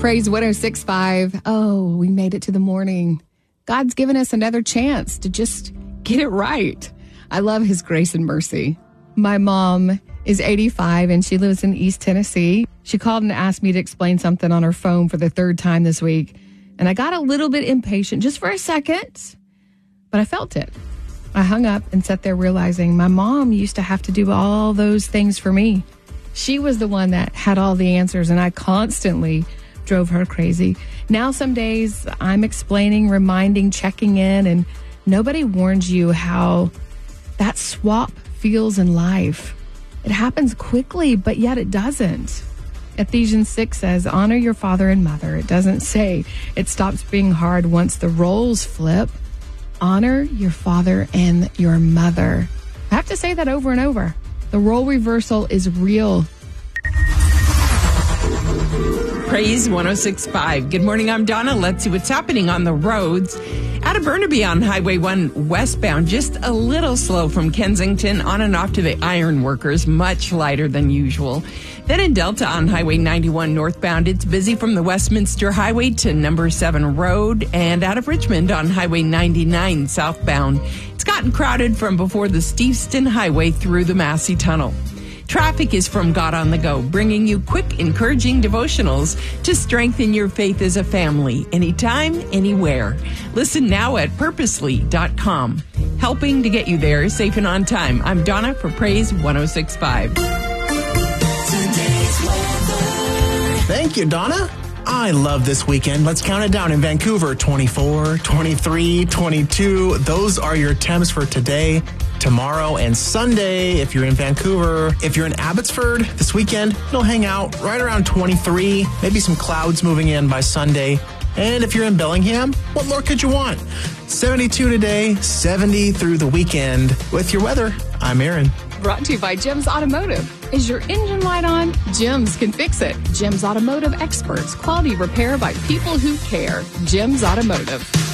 Praise 106.5. Oh, we made it to the morning. God's given us another chance to just get it right. I love his grace and mercy. My mom is 85 and she lives in East Tennessee. She called and asked me to explain something on her phone for the third time this week. And I got a little bit impatient just for a second, but I felt it. I hung up and sat there realizing my mom used to have to do all those things for me. She was the one that had all the answers, and I constantly drove her crazy. Now some days I'm explaining, reminding, checking in, and nobody warns you how that swap feels in life. It happens quickly, but yet it doesn't. Ephesians 6 says, honor your father and mother. It doesn't say it stops being hard once the roles flip. Honor your father and your mother. I have to say that over and over. The role reversal is real. Praise 106.5. Good morning, I'm Donna. Let's see what's happening on the roads. Out of Burnaby on Highway 1 westbound, just a little slow from Kensington on and off to the Iron Workers, much lighter than usual. Then in Delta on Highway 91 northbound, it's busy from the Westminster Highway to number 7 Road, and out of Richmond on Highway 99 southbound. It's gotten crowded from before the Steveston Highway through the Massey Tunnel. Traffic is from God on the Go, bringing you quick, encouraging devotionals to strengthen your faith as a family, anytime, anywhere. Listen now at purposely.com. Helping to get you there safe and on time. I'm Donna for Praise 106.5. Thank you, Donna. I love this weekend. Let's count it down. In Vancouver, 24, 23, 22. Those are your temps for today, tomorrow, and Sunday. If you're in Vancouver, if you're in Abbotsford this weekend, it'll hang out right around 23, maybe some clouds moving in by Sunday. And if you're in Bellingham, what more could you want? 72 today, 70 through the weekend. With your weather, I'm Aaron. Brought to you by Jim's Automotive. Is your engine light on? Jim's can fix it. Jim's Automotive experts. Quality repair by people who care. Jim's Automotive.